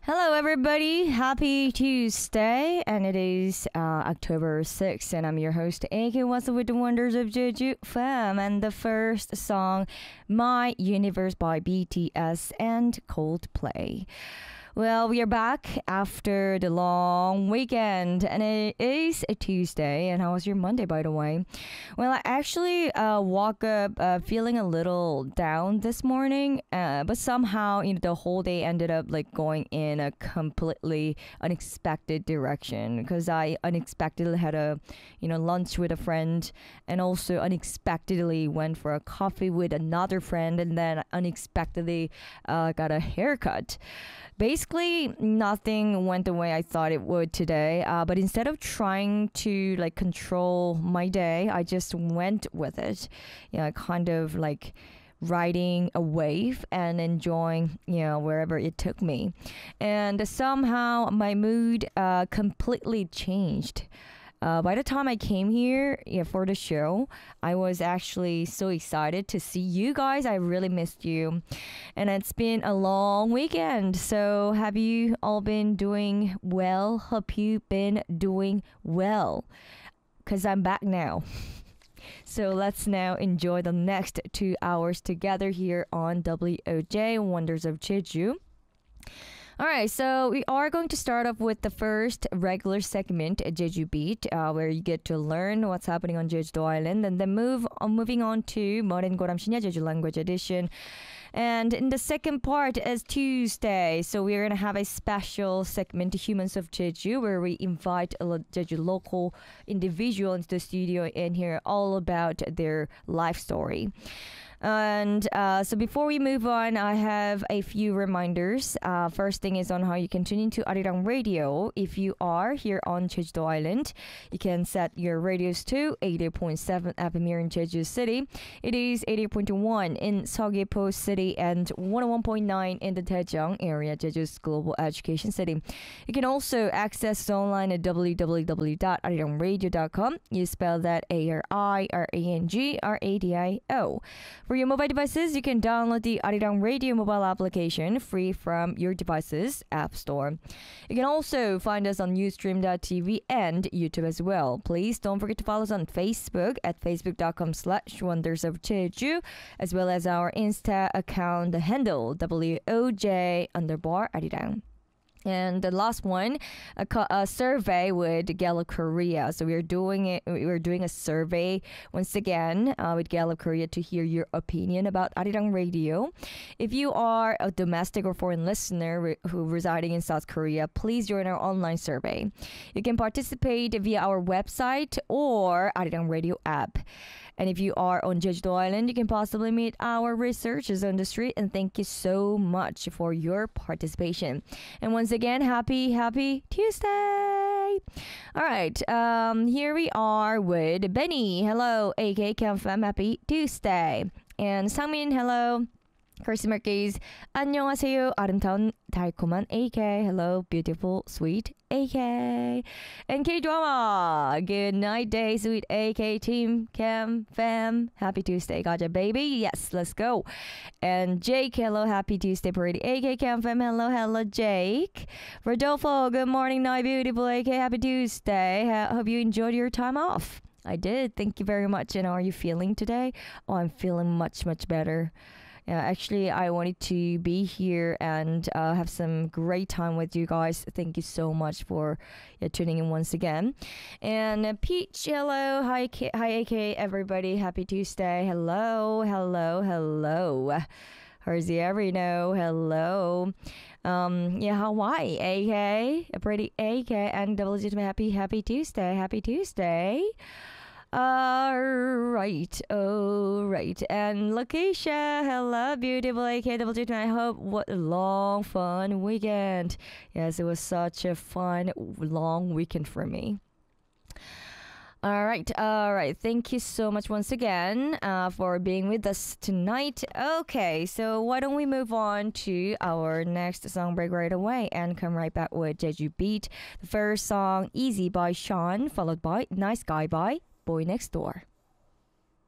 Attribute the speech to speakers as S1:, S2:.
S1: Hello, everybody. Happy Tuesday, and it is October 6th, and I'm your host, AK. What's up with the wonders of Jeju Fam? And the first song, My Universe by BTS and Coldplay. Well, we are back after the long weekend, and it is a Tuesday. And how was your Monday, by the way? Well, I actually woke up feeling a little down this morning, but somehow, the whole day ended up like going in a completely unexpected direction because I unexpectedly had a, lunch with a friend, and also unexpectedly went for a coffee with another friend, and then unexpectedly got a haircut. Basically, nothing went the way I thought it would today. But instead of trying to like control my day, I just went with it. Kind of like riding a wave and enjoying, wherever it took me. And somehow my mood completely changed. By the time I came here for the show, I was actually so excited to see you guys. I really missed you. And it's been a long weekend. So have you all been doing well? Hope you've been doing well. Because I'm back now. So let's now enjoy the next 2 hours together here on WOJ Wonders of Jeju. Alright, so we are going to start off with the first regular segment, Jeju Beat, where you get to learn what's happening on Jeju Island, and then moving on to Moren Goram Shinya Jeju Language Edition. And in the second part is Tuesday, so we're going to have a special segment, Humans of Jeju, where we invite a Jeju local individual into the studio and hear all about their life story. And so before we move on, I have a few reminders. First thing is on how you can tune into Arirang Radio. If you are here on Jeju Island, you can set your radios to 88.7 FM here in Jeju City. It is 88.1 in Seogwipo City and 101.9 in the Daejeong area, Jeju's global education city. You can also access us online at www.arirangradio.com. You spell that ARIRANGRADIO. For your mobile devices, you can download the Arirang Radio mobile application free from your device's app store. You can also find us on Ustream.tv and YouTube as well. Please don't forget to follow us on Facebook at facebook.com/wondersofjeju, as well as our Insta account, the handle WOJ_Arirang. And the last one, a survey with Gallup Korea. So we're doing a survey once again with Gallup Korea to hear your opinion about Arirang Radio. If you are a domestic or foreign listener who residing in South Korea, please join our online survey. You can participate via our website or Arirang Radio app. And if you are on Jeju Island, you can possibly meet our researchers on the street. And thank you so much for your participation. And once again, happy Tuesday! All right, here we are with Benny. Hello, AK Cam Fam. Happy Tuesday. And Sangmin, hello. Curse Merkeys, 안녕하세요. 아름다운 달콤한 AK. Hello, beautiful, sweet AK. And K-Drama, good night, day, sweet AK team, Cam, fam. Happy Tuesday, gotcha, baby. Yes, let's go. And Jake, hello, happy Tuesday, pretty AK, Cam, fam. Hello, Jake. Rodolfo, good morning, night, beautiful AK. Happy Tuesday. Hope you enjoyed your time off. I did. Thank you very much. And how are you feeling today? Oh, I'm feeling much better. Actually, I wanted to be here and have some great time with you guys. Thank you so much for tuning in once again. And Peach, hello. Hi, AK, everybody. Happy Tuesday. Hello. Hersey Everino, hello. Hawaii, AK, a pretty AK, and double legitimate happy Tuesday. Alright. And Lakeisha, hello, beautiful AK double G. I hope what a long, fun weekend. Yes, it was such a fun, long weekend for me. All right. Thank you so much once again for being with us tonight. Okay, so why don't we move on to our next song break right away and come right back with Jeju Beat. The first song, Easy by Sean, followed by Nice Guy by Boy Next Door.